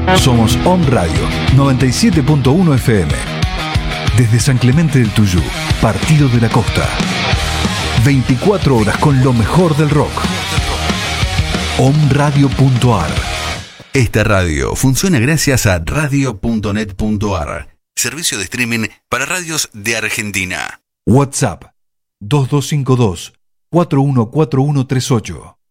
Somos Om Radio 97.1 FM. Desde San Clemente del Tuyú, Partido de la Costa. 24 horas con lo mejor del rock. omradio.ar. Esta radio funciona gracias a radio.net.ar, servicio de streaming para radios de Argentina. WhatsApp 2252 414138.